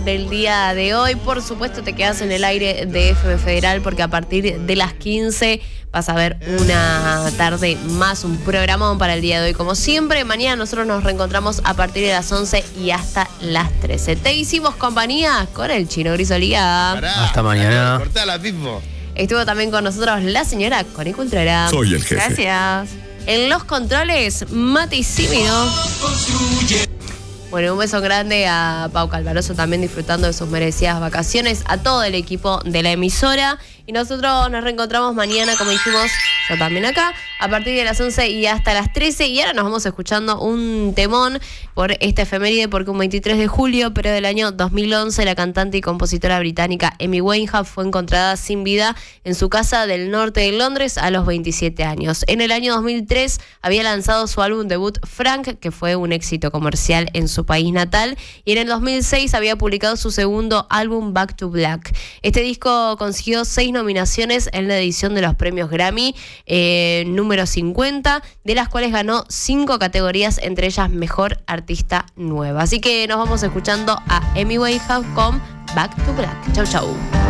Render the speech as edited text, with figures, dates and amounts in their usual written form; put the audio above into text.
del día de hoy. Por supuesto, te quedas en el aire de FM Federal porque a partir de las 15 vas a ver una tarde más, un programón para el día de hoy. Como siempre, mañana nosotros nos reencontramos a partir de las 11 y hasta las 13. Te hicimos compañía con el Chino Grisolía. Hasta mañana. Cortala, Pipo. Estuvo también con nosotros la señora Connie Cultrera. Soy el jefe. Gracias. En los controles, Mati Cimino. Bueno, un beso grande a Pau Calvaroso también disfrutando de sus merecidas vacaciones, a todo el equipo de la emisora. Y nosotros nos reencontramos mañana, como dijimos, yo también acá, a partir de las 11 y hasta las 13. Y ahora nos vamos escuchando un temón por esta efeméride, porque un 23 de julio, pero del año 2011, la cantante y compositora británica Amy Winehouse fue encontrada sin vida en su casa del norte de Londres a los 27 años. En el año 2003 había lanzado su álbum debut Frank, que fue un éxito comercial en su país natal, y en el 2006 había publicado su segundo álbum Back to Black. Este disco consiguió 6 nominaciones en la edición de los premios Grammy número 50, de las cuales ganó 5 categorías, entre ellas Mejor Artista Nueva. Así que nos vamos escuchando a Amy Winehouse con Back to Black. Chau, chau.